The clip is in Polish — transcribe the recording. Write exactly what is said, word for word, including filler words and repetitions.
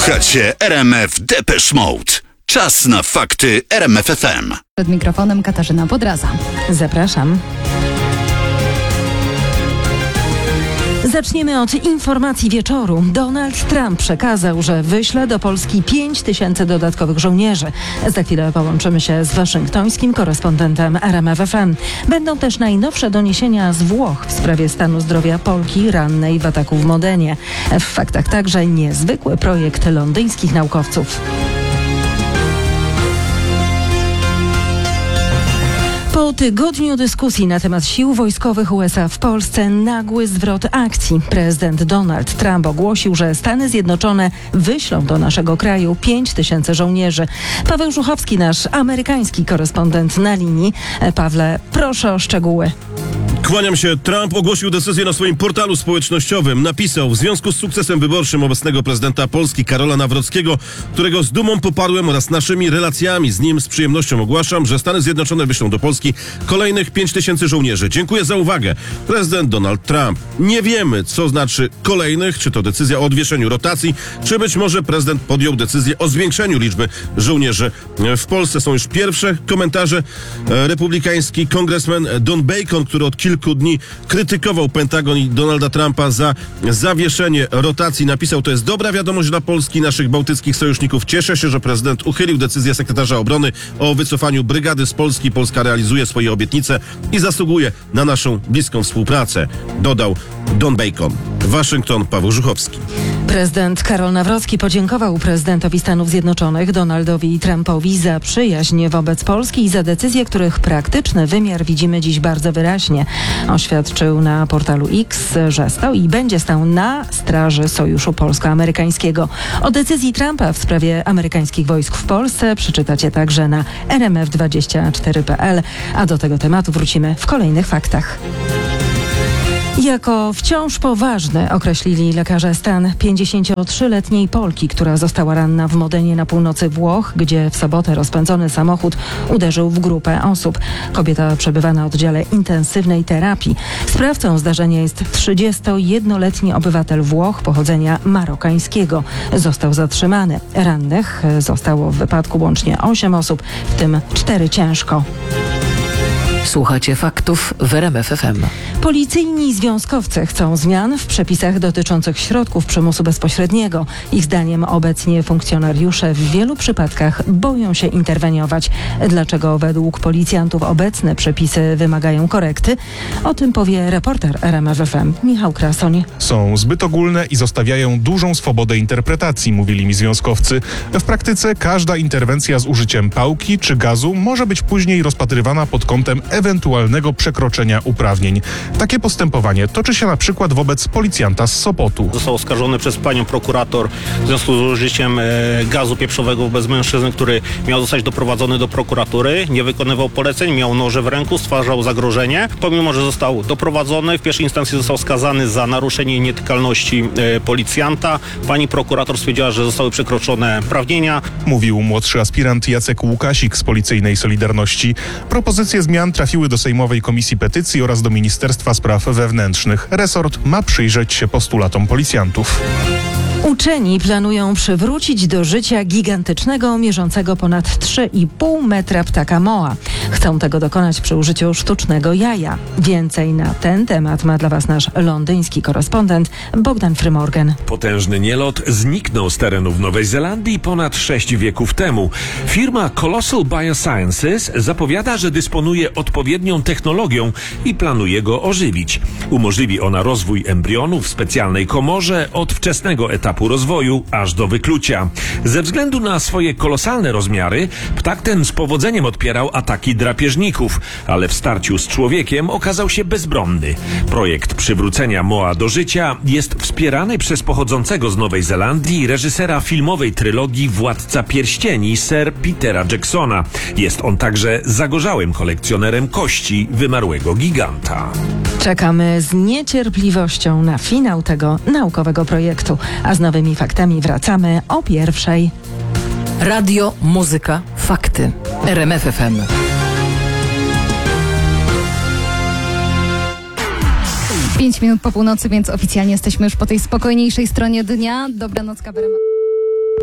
Słuchacie R M F Depeche Mode. Czas na fakty R M F F M. Przed mikrofonem Katarzyna Podraza. Zapraszam. Zaczniemy od informacji wieczoru. Donald Trump przekazał, że wyśle do Polski pięć tysięcy dodatkowych żołnierzy. Za chwilę połączymy się z waszyngtońskim korespondentem R M F F M. Będą też najnowsze doniesienia z Włoch w sprawie stanu zdrowia Polki rannej w ataku w Modenie. W faktach także niezwykły projekt londyńskich naukowców. Po tygodniu dyskusji na temat sił wojskowych U S A w Polsce nagły zwrot akcji. Prezydent Donald Trump ogłosił, że Stany Zjednoczone wyślą do naszego kraju pięć tysięcy żołnierzy. Paweł Żuchowski, nasz amerykański korespondent na linii. Pawle, proszę o szczegóły. Kłaniam się. Trump ogłosił decyzję na swoim portalu społecznościowym. Napisał: w związku z sukcesem wyborczym obecnego prezydenta Polski Karola Nawrockiego, którego z dumą poparłem, oraz naszymi relacjami z nim, z przyjemnością ogłaszam, że Stany Zjednoczone wyślą do Polski kolejnych pięć tysięcy żołnierzy. Dziękuję za uwagę. Prezydent Donald Trump. Nie wiemy, co znaczy kolejnych, czy to decyzja o odwieszeniu rotacji, czy być może prezydent podjął decyzję o zwiększeniu liczby żołnierzy w Polsce. Są już pierwsze komentarze. Republikański kongresmen Don Bacon, który od kilku kilku dni krytykował Pentagon i Donalda Trumpa za zawieszenie rotacji, napisał: to jest dobra wiadomość dla Polski i naszych bałtyckich sojuszników. Cieszę się, że prezydent uchylił decyzję sekretarza obrony o wycofaniu brygady z Polski. Polska realizuje swoje obietnice i zasługuje na naszą bliską współpracę, dodał Don Bacon. Waszyngton, Paweł Żuchowski. Prezydent Karol Nawrocki podziękował prezydentowi Stanów Zjednoczonych Donaldowi Trumpowi za przyjaźń wobec Polski i za decyzje, których praktyczny wymiar widzimy dziś bardzo wyraźnie. Oświadczył na portalu X, że stał i będzie stał na straży sojuszu polsko-amerykańskiego. O decyzji Trumpa w sprawie amerykańskich wojsk w Polsce przeczytacie także na R M F dwadzieścia cztery kropka p l, a do tego tematu wrócimy w kolejnych faktach. Jako wciąż poważny określili lekarze stan pięćdziesięciotrzyletniej Polki, która została ranna w Modenie na północy Włoch, gdzie w sobotę rozpędzony samochód uderzył w grupę osób. Kobieta przebywa na oddziale intensywnej terapii. Sprawcą zdarzenia jest trzydziestojednoletni obywatel Włoch pochodzenia marokańskiego. Został zatrzymany. Rannych zostało w wypadku łącznie osiem osób, w tym cztery ciężko. Słuchacie faktów w R M F F M. Policyjni związkowcy chcą zmian w przepisach dotyczących środków przymusu bezpośredniego. Ich zdaniem obecnie funkcjonariusze w wielu przypadkach boją się interweniować. Dlaczego według policjantów obecne przepisy wymagają korekty? O tym powie reporter R M F F M Michał Krasoń. Są zbyt ogólne i zostawiają dużą swobodę interpretacji, mówili mi związkowcy. W praktyce każda interwencja z użyciem pałki czy gazu może być później rozpatrywana pod kątem ewentualnego przekroczenia uprawnień. Takie postępowanie toczy się na przykład wobec policjanta z Sopotu. Został oskarżony przez panią prokurator w związku z użyciem e, gazu pieprzowego wobec mężczyzny, który miał zostać doprowadzony do prokuratury. Nie wykonywał poleceń, miał noże w ręku, stwarzał zagrożenie. Pomimo, że został doprowadzony, w pierwszej instancji został skazany za naruszenie nietykalności e, policjanta. Pani prokurator stwierdziła, że zostały przekroczone uprawnienia. Mówił młodszy aspirant Jacek Łukasik z Policyjnej Solidarności. Propozycje zmian trafiły do Sejmowej Komisji Petycji oraz do Ministerstwa Spraw Wewnętrznych. Resort ma przyjrzeć się postulatom policjantów. Uczeni planują przywrócić do życia gigantycznego, mierzącego ponad trzy i pół metra ptaka moa. Chcą tego dokonać przy użyciu sztucznego jaja. Więcej na ten temat ma dla Was nasz londyński korespondent Bogdan Frymorgan. Potężny nielot zniknął z terenów Nowej Zelandii ponad sześć wieków temu. Firma Colossal Biosciences zapowiada, że dysponuje odpowiednią technologią i planuje go ożywić. Umożliwi ona rozwój embrionu w specjalnej komorze od wczesnego etapu rozwoju aż do wyklucia. Ze względu na swoje kolosalne rozmiary ptak ten z powodzeniem odpierał ataki drapieżników, ale w starciu z człowiekiem okazał się bezbronny. Projekt przywrócenia moa do życia jest wspierany przez pochodzącego z Nowej Zelandii reżysera filmowej trylogii Władca Pierścieni Sir Petera Jacksona. Jest on także zagorzałym kolekcjonerem kości wymarłego giganta. Czekamy z niecierpliwością na finał tego naukowego projektu, a z nowymi faktami wracamy o pierwszej. Radio, muzyka, fakty. R M F F M. Pięć minut po północy, więc oficjalnie jesteśmy już po tej spokojniejszej stronie dnia. Dobranoc, kamerę.